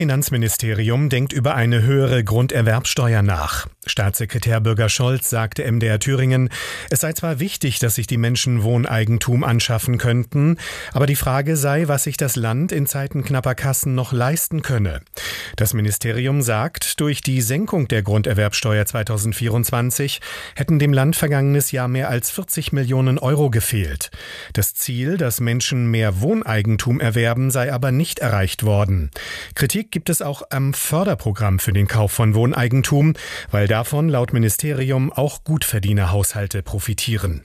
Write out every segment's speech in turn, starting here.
Finanzministerium denkt über eine höhere Grunderwerbsteuer nach. Staatssekretär Bürger Scholz sagte MDR Thüringen, es sei zwar wichtig, dass sich die Menschen Wohneigentum anschaffen könnten, aber die Frage sei, was sich das Land in Zeiten knapper Kassen noch leisten könne. Das Ministerium sagt, durch die Senkung der Grunderwerbsteuer 2024 hätten dem Land vergangenes Jahr mehr als 40 Millionen Euro gefehlt. Das Ziel, dass Menschen mehr Wohneigentum erwerben, sei aber nicht erreicht worden. Kritik gibt es auch am Förderprogramm für den Kauf von Wohneigentum, weil davon laut Ministerium auch Gutverdienerhaushalte profitieren.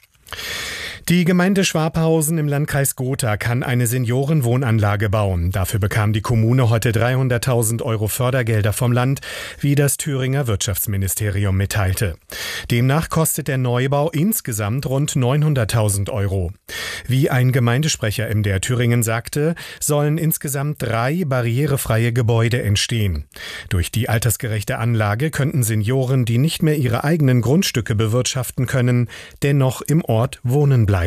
Die Gemeinde Schwabhausen im Landkreis Gotha kann eine Seniorenwohnanlage bauen. Dafür bekam die Kommune heute 300.000 Euro Fördergelder vom Land, wie das Thüringer Wirtschaftsministerium mitteilte. Demnach kostet der Neubau insgesamt rund 900.000 Euro. Wie ein Gemeindesprecher MDR Thüringen sagte, sollen insgesamt 3 barrierefreie Gebäude entstehen. Durch die altersgerechte Anlage könnten Senioren, die nicht mehr ihre eigenen Grundstücke bewirtschaften können, dennoch im Ort wohnen bleiben.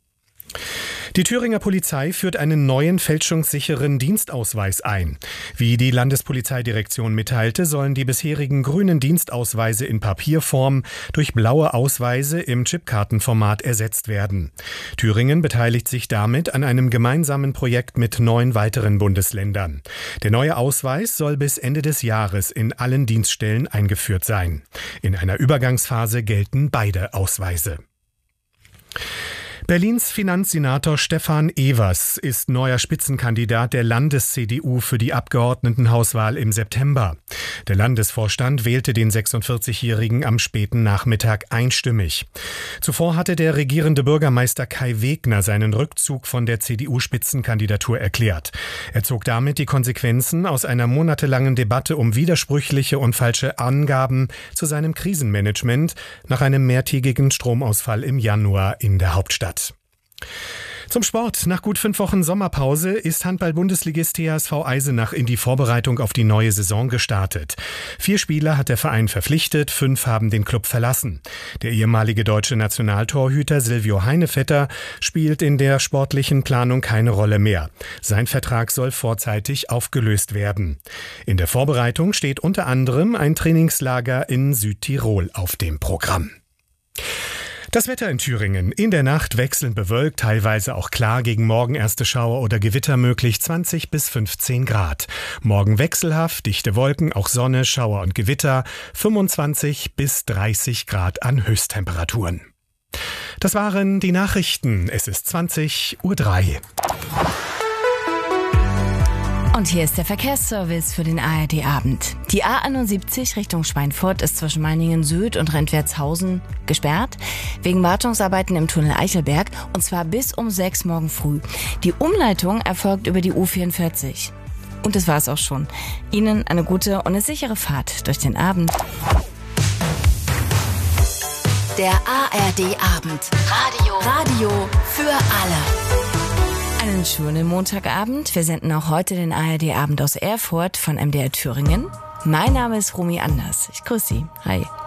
Die Thüringer Polizei führt einen neuen fälschungssicheren Dienstausweis ein. Wie die Landespolizeidirektion mitteilte, sollen die bisherigen grünen Dienstausweise in Papierform durch blaue Ausweise im Chipkartenformat ersetzt werden. Thüringen beteiligt sich damit an einem gemeinsamen Projekt mit 9 weiteren Bundesländern. Der neue Ausweis soll bis Ende des Jahres in allen Dienststellen eingeführt sein. In einer Übergangsphase gelten beide Ausweise. Berlins Finanzsenator Stefan Evers ist neuer Spitzenkandidat der Landes-CDU für die Abgeordnetenhauswahl im September. Der Landesvorstand wählte den 46-Jährigen am späten Nachmittag einstimmig. Zuvor hatte der regierende Bürgermeister Kai Wegner seinen Rückzug von der CDU-Spitzenkandidatur erklärt. Er zog damit die Konsequenzen aus einer monatelangen Debatte um widersprüchliche und falsche Angaben zu seinem Krisenmanagement nach einem mehrtägigen Stromausfall im Januar in der Hauptstadt. Zum Sport. Nach gut 5 Wochen Sommerpause ist Handball-Bundesligist THSV Eisenach in die Vorbereitung auf die neue Saison gestartet. 4 Spieler hat der Verein verpflichtet, 5 haben den Club verlassen. Der ehemalige deutsche Nationaltorhüter Silvio Heinevetter spielt in der sportlichen Planung keine Rolle mehr. Sein Vertrag soll vorzeitig aufgelöst werden. In der Vorbereitung steht unter anderem ein Trainingslager in Südtirol auf dem Programm. Das Wetter in Thüringen. In der Nacht wechselnd bewölkt, teilweise auch klar, gegen Morgen erste Schauer oder Gewitter möglich, 20 bis 15 Grad. Morgen wechselhaft, dichte Wolken, auch Sonne, Schauer und Gewitter, 25 bis 30 Grad an Höchsttemperaturen. Das waren die Nachrichten. Es ist 20:03 Uhr. Und hier ist der Verkehrsservice für den ARD-Abend. Die A71 Richtung Schweinfurt ist zwischen Meiningen-Süd und Rentwertshausen gesperrt, wegen Wartungsarbeiten im Tunnel Eichelberg, und zwar bis um 6 morgen früh. Die Umleitung erfolgt über die U44. Und das war's auch schon. Ihnen eine gute und eine sichere Fahrt durch den Abend. Der ARD-Abend. Radio für alle. Einen schönen Montagabend. Wir senden auch heute den ARD-Abend aus Erfurt von MDR Thüringen. Mein Name ist Romy Anders. Ich grüße Sie. Hi.